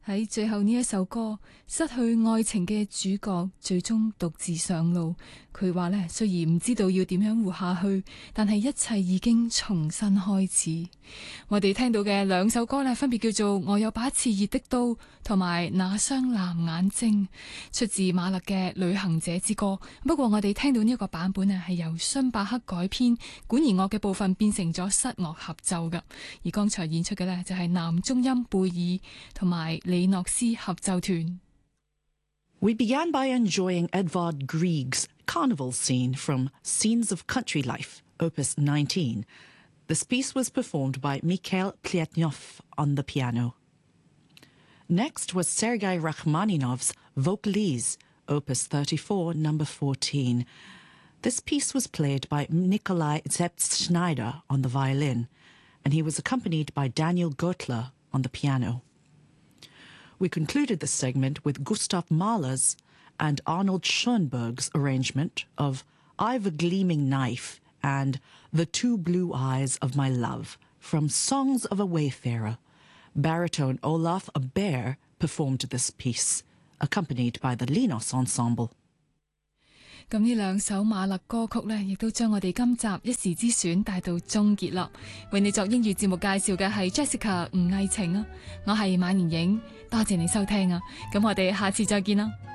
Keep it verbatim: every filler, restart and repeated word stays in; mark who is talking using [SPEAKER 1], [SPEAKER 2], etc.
[SPEAKER 1] 喺最後呢一首歌，失去愛情嘅主角最終獨自上路。佢話呢，雖然唔知道要點樣活下去，但係一切已經重新開始。我哋聽到嘅兩首歌呢，分別叫做《我有把熾熱的刀》同埋《那雙藍眼睛》，出自馬勒嘅《旅行者之歌》。不過我哋聽到呢一個版本呢，係由荀伯克改編，管弦樂嘅部分變成咗室樂合奏嘅。而剛才演出嘅呢，就係男中音貝爾同埋李諾斯合奏團。
[SPEAKER 2] We began by enjoying Edvard Grieg's carnival scene from Scenes of Country Life, Opus nineteen. This piece was performed by Mikhail Plyatnov on the piano. Next was Sergei Rachmaninoff's Vocalise, Opus thirty-four, number fourteen. This piece was played by Nikolai Zeptschneider on the violin, and he was accompanied by Daniel Goetler on the piano. We concluded the segment with Gustav Mahler's and Arnold Schoenberg's arrangement of I've a Gleaming Knife and The Two Blue Eyes of My Love from Songs of a Wayfarer. Baritone Olaf Bear performed this piece, accompanied by the Linos Ensemble.
[SPEAKER 1] 咁呢兩首馬勒歌曲呢，亦都將我哋今集一時之選帶到終結啦。為你作英語節目介紹嘅係 Jessica 吳藝晴啊，我係馬年影，多謝你收聽啊，咁我哋下次再見啦。